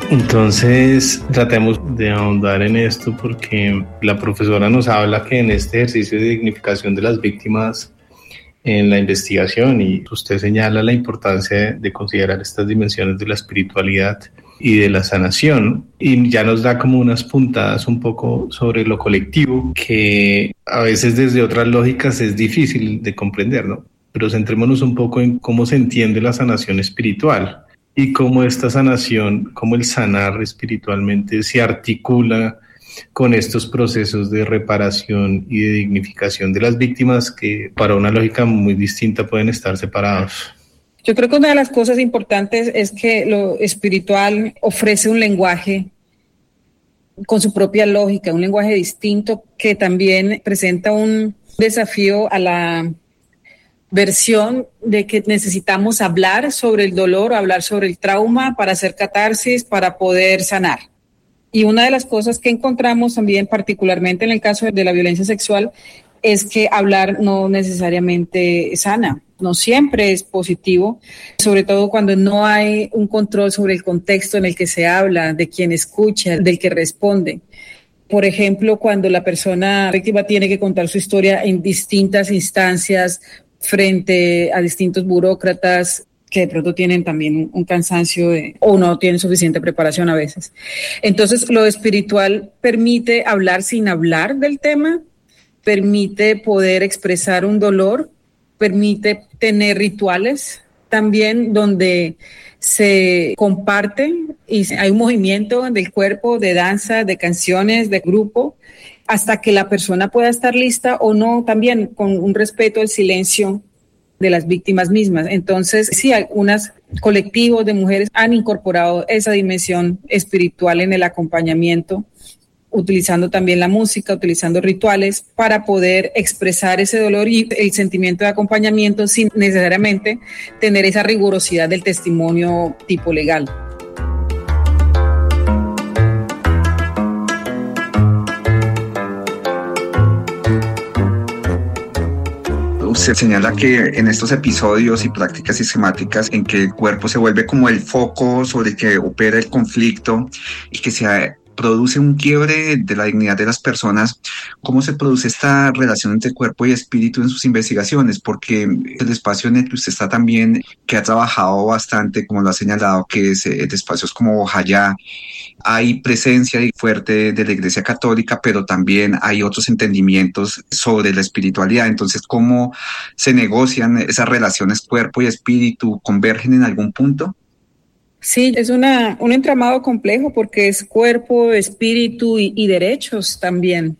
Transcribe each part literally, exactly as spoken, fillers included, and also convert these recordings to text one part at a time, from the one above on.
Entonces, tratemos de ahondar en esto porque la profesora nos habla que en este ejercicio de dignificación de las víctimas en la investigación, y usted señala la importancia de considerar estas dimensiones de la espiritualidad y de la sanación, y ya nos da como unas puntadas un poco sobre lo colectivo que a veces desde otras lógicas es difícil de comprender, ¿no? Pero centrémonos un poco en cómo se entiende la sanación espiritual y cómo esta sanación, cómo el sanar espiritualmente se articula con estos procesos de reparación y de dignificación de las víctimas que para una lógica muy distinta pueden estar separados. Yo creo que una de las cosas importantes es que lo espiritual ofrece un lenguaje con su propia lógica, un lenguaje distinto que también presenta un desafío a la versión de que necesitamos hablar sobre el dolor, hablar sobre el trauma para hacer catarsis, para poder sanar. Y una de las cosas que encontramos también, particularmente en el caso de la violencia sexual, es que hablar no necesariamente sana, no siempre es positivo, sobre todo cuando no hay un control sobre el contexto en el que se habla, de quien escucha, del que responde. Por ejemplo, cuando la persona víctima tiene que contar su historia en distintas instancias, frente a distintos burócratas que de pronto tienen también un cansancio de, o no tienen suficiente preparación a veces. Entonces, lo espiritual permite hablar sin hablar del tema, permite poder expresar un dolor, permite tener rituales también donde se comparte y hay un movimiento del cuerpo, de danza, de canciones, de grupo, hasta que la persona pueda estar lista o no, también con un respeto al silencio de las víctimas mismas. Entonces, sí, algunos colectivos de mujeres han incorporado esa dimensión espiritual en el acompañamiento, utilizando también la música, utilizando rituales para poder expresar ese dolor y el sentimiento de acompañamiento sin necesariamente tener esa rigurosidad del testimonio tipo legal. Se señala que en estos episodios y prácticas sistemáticas en que el cuerpo se vuelve como el foco sobre el que opera el conflicto y que se produce un quiebre de la dignidad de las personas, ¿cómo se produce esta relación entre cuerpo y espíritu en sus investigaciones? Porque el espacio en el que usted está también, que ha trabajado bastante, como lo ha señalado, que es de espacios como Ojayá, hay presencia fuerte de la Iglesia Católica, pero también hay otros entendimientos sobre la espiritualidad. Entonces, ¿cómo se negocian esas relaciones cuerpo y espíritu? ¿Convergen en algún punto? Sí, es una, un entramado complejo porque es cuerpo, espíritu y, y derechos también,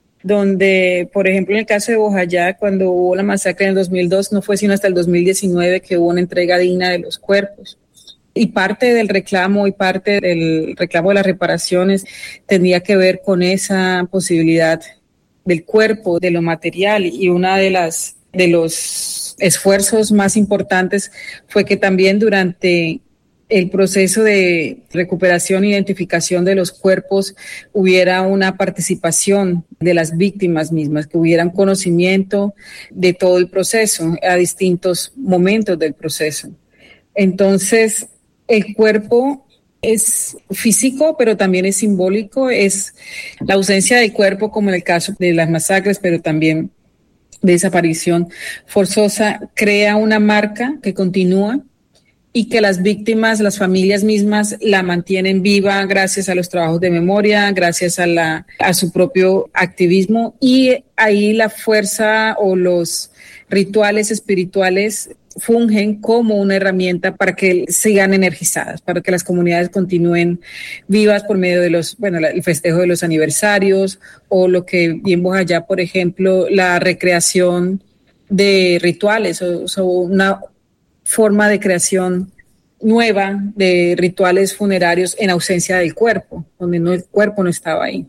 donde, por ejemplo, en el caso de Ojayá, cuando hubo la masacre en el dos mil dos, no fue sino hasta el dos mil diecinueve que hubo una entrega digna de los cuerpos. Y parte del reclamo y parte del reclamo de las reparaciones tenía que ver con esa posibilidad del cuerpo, de lo material, y una de las de los esfuerzos más importantes fue que también durante el proceso de recuperación e identificación de los cuerpos hubiera una participación de las víctimas mismas, que hubiera un conocimiento de todo el proceso a distintos momentos del proceso. Entonces, el cuerpo es físico, pero también es simbólico, es la ausencia del cuerpo, como en el caso de las masacres, pero también de desaparición forzosa, crea una marca que continúa y que las víctimas, las familias mismas la mantienen viva gracias a los trabajos de memoria, gracias a, la, a su propio activismo, y ahí la fuerza o los rituales espirituales fungen como una herramienta para que sigan energizadas, para que las comunidades continúen vivas por medio de los, bueno, el festejo de los aniversarios o lo que vimos allá, por ejemplo, la recreación de rituales o, o una forma de creación nueva de rituales funerarios en ausencia del cuerpo, donde no, el cuerpo no estaba ahí.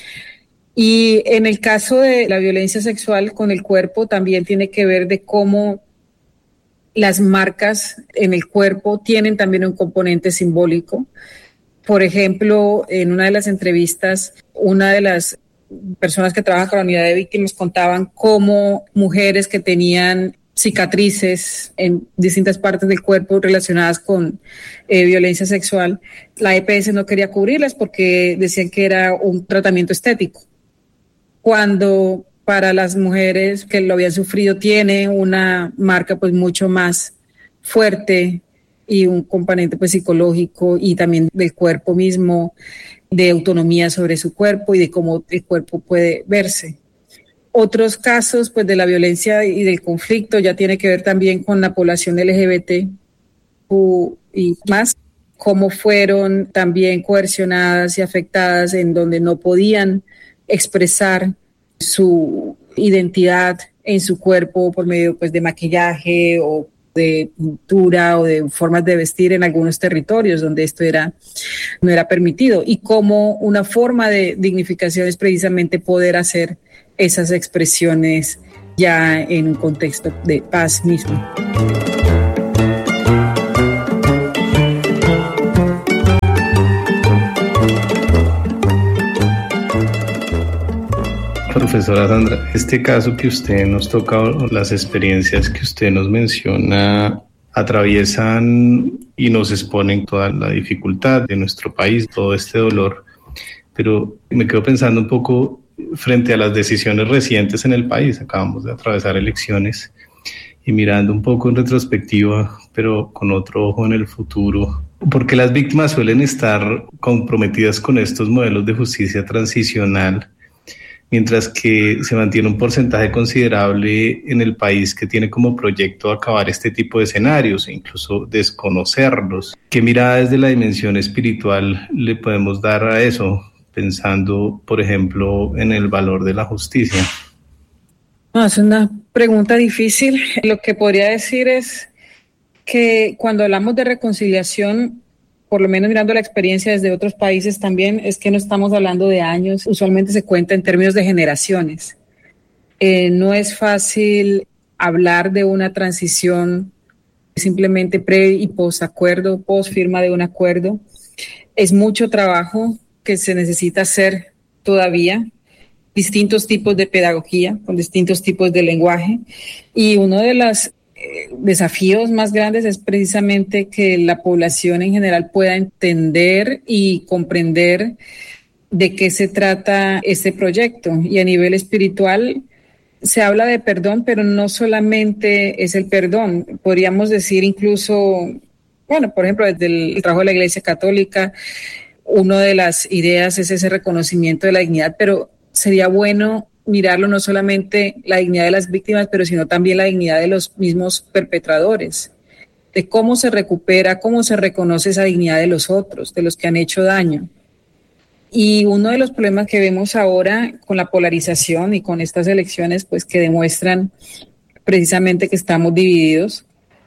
Y en el caso de la violencia sexual con el cuerpo también tiene que ver de cómo las marcas en el cuerpo tienen también un componente simbólico. Por ejemplo, en una de las entrevistas, una de las personas que trabajan con la unidad de víctimas contaban cómo mujeres que tenían cicatrices en distintas partes del cuerpo relacionadas con eh, violencia sexual. La E P S no quería cubrirlas porque decían que era un tratamiento estético, cuando para las mujeres que lo habían sufrido tiene una marca pues mucho más fuerte y un componente pues psicológico y también del cuerpo mismo, de autonomía sobre su cuerpo y de cómo el cuerpo puede verse. Otros casos pues de la violencia y del conflicto ya tiene que ver también con la población L G B T y más, cómo fueron también coercionadas y afectadas en donde no podían expresar su identidad en su cuerpo por medio pues de maquillaje o de pintura o de formas de vestir en algunos territorios donde esto era no era permitido, y como una forma de dignificación es precisamente poder hacer esas expresiones ya en un contexto de paz mismo. Profesora Sandra, este caso que usted nos toca, las experiencias que usted nos menciona, atraviesan y nos exponen toda la dificultad de nuestro país, todo este dolor, pero me quedo pensando un poco frente a las decisiones recientes en el país. Acabamos de atravesar elecciones y mirando un poco en retrospectiva, pero con otro ojo en el futuro, porque las víctimas suelen estar comprometidas con estos modelos de justicia transicional, mientras que se mantiene un porcentaje considerable en el país que tiene como proyecto acabar este tipo de escenarios e incluso desconocerlos. ¿Qué mirada desde la dimensión espiritual le podemos dar a eso, pensando, por ejemplo, en el valor de la justicia? No, es una pregunta difícil. Lo que podría decir es que cuando hablamos de reconciliación, por lo menos mirando la experiencia desde otros países también, es que no estamos hablando de años, usualmente se cuenta en términos de generaciones. Eh, no es fácil hablar de una transición simplemente pre y post acuerdo, post firma de un acuerdo. Es mucho trabajo que se necesita hacer todavía, distintos tipos de pedagogía, con distintos tipos de lenguaje, y uno de las desafíos más grandes es precisamente que la población en general pueda entender y comprender de qué se trata este proyecto. Y a nivel espiritual se habla de perdón, pero no solamente es el perdón. Podríamos decir incluso, bueno, por ejemplo, desde el trabajo de la Iglesia Católica, una de las ideas es ese reconocimiento de la dignidad, pero sería bueno mirarlo no solamente la dignidad de las víctimas, pero sino también la dignidad de los mismos perpetradores, de cómo se recupera, cómo se reconoce esa dignidad de los otros, de los que han hecho daño. Y uno de los problemas que vemos ahora con la polarización y con estas elecciones, pues que demuestran precisamente que estamos divididos,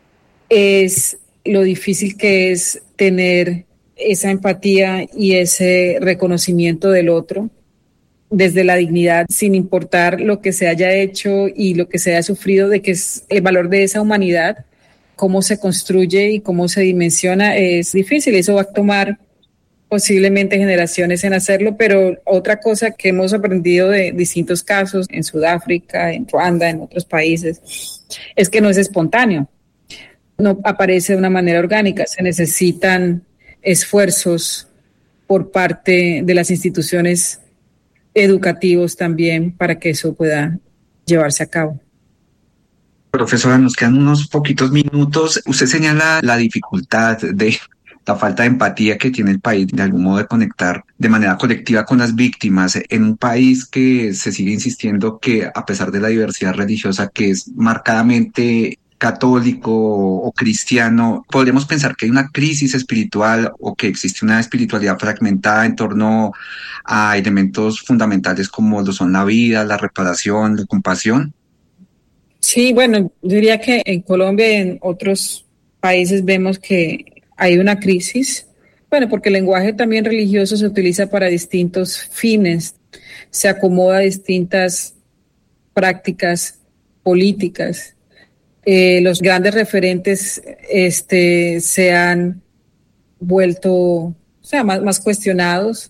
es lo difícil que es tener esa empatía y ese reconocimiento del otro desde la dignidad, sin importar lo que se haya hecho y lo que se haya sufrido, de que es el valor de esa humanidad, cómo se construye y cómo se dimensiona, es difícil. Eso va a tomar posiblemente generaciones en hacerlo, pero otra cosa que hemos aprendido de distintos casos en Sudáfrica, en Ruanda, en otros países, es que no es espontáneo, no aparece de una manera orgánica, se necesitan esfuerzos por parte de las instituciones educativos también para que eso pueda llevarse a cabo. Profesora, nos quedan unos poquitos minutos. Usted señala la dificultad de la falta de empatía que tiene el país, de algún modo de conectar de manera colectiva con las víctimas en un país que se sigue insistiendo que, a pesar de la diversidad religiosa que es marcadamente católico o cristiano, podríamos pensar que hay una crisis espiritual o que existe una espiritualidad fragmentada en torno a elementos fundamentales como lo son la vida, la reparación, la compasión. Sí, bueno, diría que en Colombia y en otros países vemos que hay una crisis, bueno, porque el lenguaje también religioso se utiliza para distintos fines, se acomoda a distintas prácticas políticas. Eh, los grandes referentes este, se han vuelto, o sea, más, más cuestionados.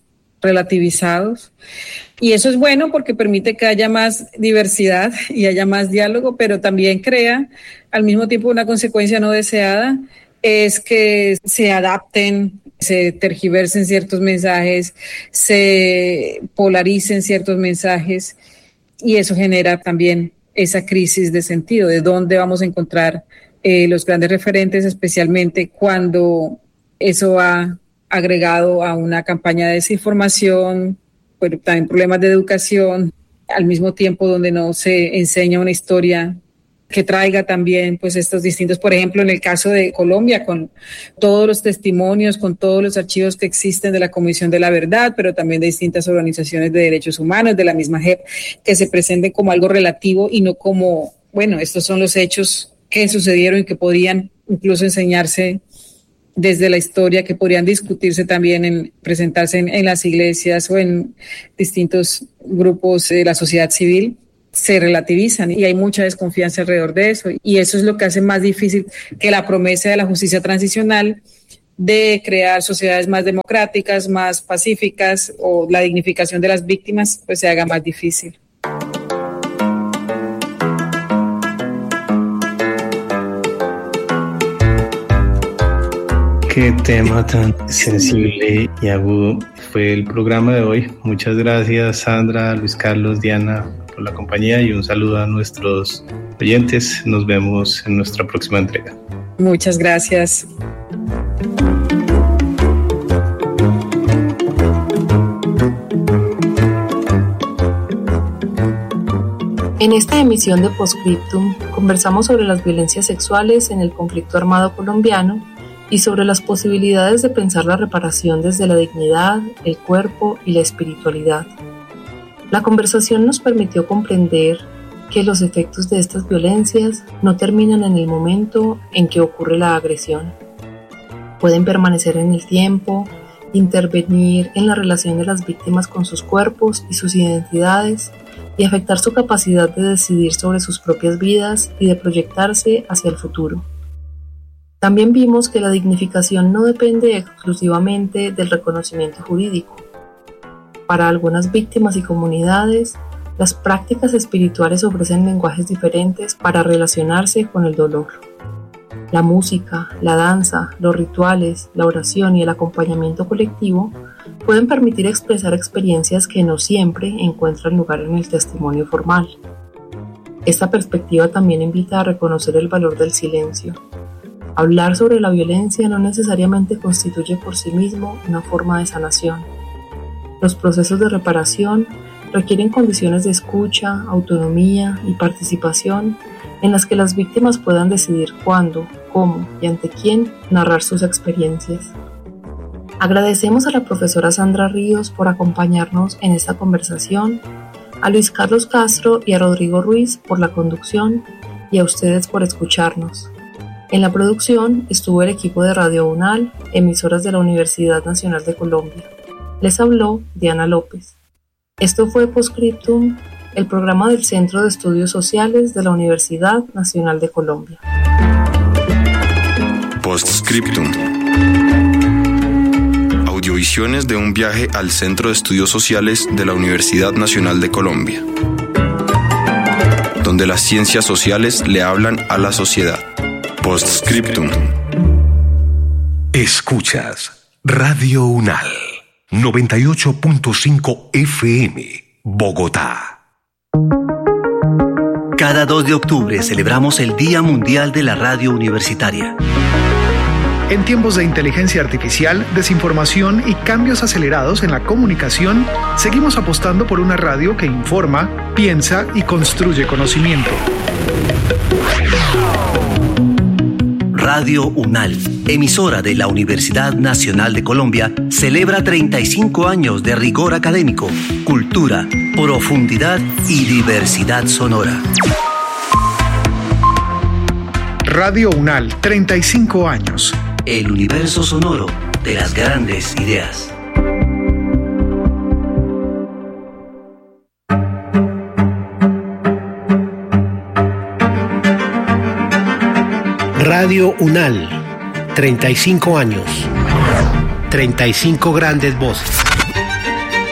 relativizados. Y eso es bueno porque permite que haya más diversidad y haya más diálogo, pero también crea al mismo tiempo una consecuencia no deseada, es que se adapten, se tergiversen ciertos mensajes, se polaricen ciertos mensajes, y eso genera también esa crisis de sentido, de dónde vamos a encontrar eh, los grandes referentes, especialmente cuando eso va agregado a una campaña de desinformación, pero también problemas de educación, al mismo tiempo donde no se enseña una historia que traiga también pues estos distintos, por ejemplo, en el caso de Colombia, con todos los testimonios, con todos los archivos que existen de la Comisión de la Verdad, pero también de distintas organizaciones de derechos humanos, de la misma J E P, que se presenten como algo relativo y no como, bueno, estos son los hechos que sucedieron y que podrían incluso enseñarse desde la historia, que podrían discutirse también, en presentarse en, en las iglesias o en distintos grupos de la sociedad civil, se relativizan y hay mucha desconfianza alrededor de eso, y eso es lo que hace más difícil que la promesa de la justicia transicional de crear sociedades más democráticas, más pacíficas, o la dignificación de las víctimas, pues se haga más difícil. Qué tema tan sensible y agudo fue el programa de hoy. Muchas gracias, Sandra, Luis Carlos, Diana, por la compañía, y un saludo a nuestros oyentes. Nos vemos en nuestra próxima entrega. Muchas gracias. En esta emisión de Postscriptum conversamos sobre las violencias sexuales en el conflicto armado colombiano y sobre las posibilidades de pensar la reparación desde la dignidad, el cuerpo y la espiritualidad. La conversación nos permitió comprender que los efectos de estas violencias no terminan en el momento en que ocurre la agresión. Pueden permanecer en el tiempo, intervenir en la relación de las víctimas con sus cuerpos y sus identidades, y afectar su capacidad de decidir sobre sus propias vidas y de proyectarse hacia el futuro. También vimos que la dignificación no depende exclusivamente del reconocimiento jurídico. Para algunas víctimas y comunidades, las prácticas espirituales ofrecen lenguajes diferentes para relacionarse con el dolor. La música, la danza, los rituales, la oración y el acompañamiento colectivo pueden permitir expresar experiencias que no siempre encuentran lugar en el testimonio formal. Esta perspectiva también invita a reconocer el valor del silencio. Hablar sobre la violencia no necesariamente constituye por sí mismo una forma de sanación. Los procesos de reparación requieren condiciones de escucha, autonomía y participación en las que las víctimas puedan decidir cuándo, cómo y ante quién narrar sus experiencias. Agradecemos a la profesora Sandra Ríos por acompañarnos en esta conversación, a Luis Carlos Castro y a Rodrigo Ruiz por la conducción, y a ustedes por escucharnos. En la producción estuvo el equipo de Radio UNAL, emisoras de la Universidad Nacional de Colombia. Les habló Diana López. Esto fue Postscriptum, el programa del Centro de Estudios Sociales de la Universidad Nacional de Colombia. Postscriptum. Audiovisiones de un viaje al Centro de Estudios Sociales de la Universidad Nacional de Colombia, donde las ciencias sociales le hablan a la sociedad. Postscriptum. Escuchas Radio UNAL noventa y ocho punto cinco F M, Bogotá. Cada dos de octubre celebramos el Día Mundial de la Radio Universitaria. En tiempos de inteligencia artificial, desinformación y cambios acelerados en la comunicación, seguimos apostando por una radio que informa, piensa y construye conocimiento. Radio UNAL, emisora de la Universidad Nacional de Colombia, celebra treinta y cinco años de rigor académico, cultura, profundidad y diversidad sonora. Radio UNAL, treinta y cinco años. El universo sonoro de las grandes ideas. Radio UNAL, treinta y cinco años, treinta y cinco grandes voces.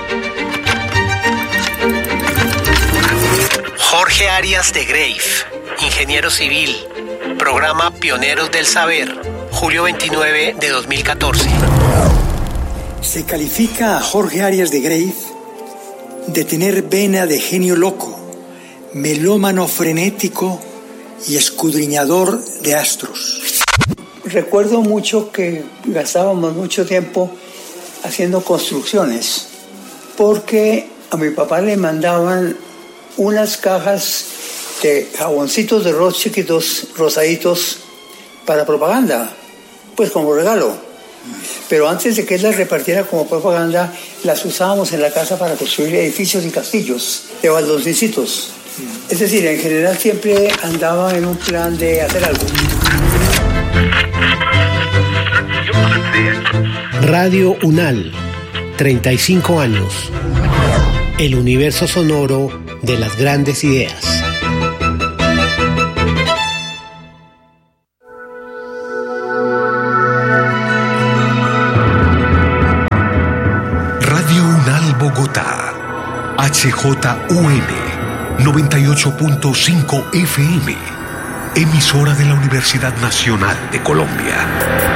Jorge Arias de Greif, ingeniero civil, programa Pioneros del Saber, julio veintinueve de dos mil catorce. Se califica a Jorge Arias de Greif de tener vena de genio loco, melómano frenético y escudriñador de astros. Recuerdo mucho que gastábamos mucho tiempo haciendo construcciones, porque a mi papá le mandaban unas cajas de jaboncitos de arroz chiquitos, rosaditos, para propaganda, pues como regalo. Pero antes de que él las repartiera como propaganda, las usábamos en la casa para construir edificios y castillos de baldoncitos. Es decir, en general siempre andaba en un plan de hacer algo. Radio UNAL, treinta y cinco años. El universo sonoro de las grandes ideas. Radio UNAL Bogotá, H J U N, noventa y ocho punto cinco F M, emisora de la Universidad Nacional de Colombia.